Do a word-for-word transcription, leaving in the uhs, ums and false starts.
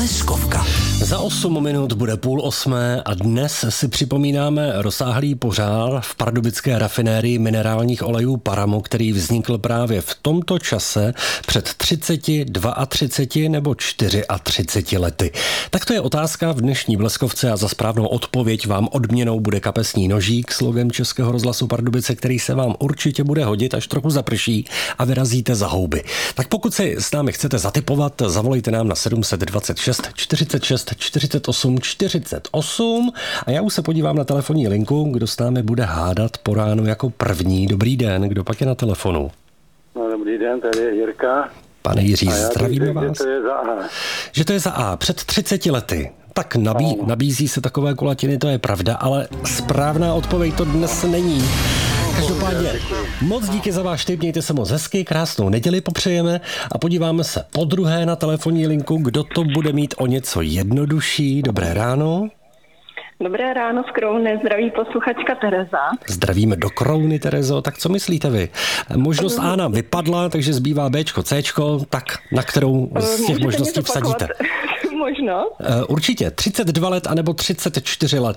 Bleskovka. Za osm minut bude půl osmé a dnes si připomínáme rozsáhlý požár v pardubické rafinérii minerálních olejů Paramu, který vznikl právě v tomto čase před třiceti, třiceti dvěma nebo třiceti čtyřmi lety. Tak to je otázka v dnešní Bleskovce a za správnou odpověď vám odměnou bude kapesní nožík s logem Českého rozhlasu Pardubice, který se vám určitě bude hodit, až trochu zaprší a vyrazíte za houby. Tak pokud si s námi chcete zatipovat, zavolejte nám na sedm set dvacet šest čtyřicet šest čtyřicet osm čtyřicet osm a já už se podívám na telefonní linku, kdo s námi bude hádat po ránu jako první. Dobrý den, kdo pak je na telefonu? No, dobrý den, tady je Jirka. Pane Jiří, zdravíme vás. Že to je za A. Že to je za A, před třiceti lety. Tak nabí, nabízí se takové kulatiny, to je pravda, ale správná odpověď to dnes není. Každopádně moc díky za váš tip, mějte se moc hezky, krásnou neděli popřejeme a podíváme se podruhé na telefonní linku, kdo to bude mít o něco jednodušší. Dobré ráno. Dobré ráno z Krouny, zdraví posluchačka Tereza. Zdravíme do Krouny, Terezo. Tak co myslíte vy? Možnost A nám vypadla, takže zbývá Bčko, Cčko, tak na kterou z těch možností vsadíte? Možnost? Určitě. třicet dva let anebo třicet čtyři let.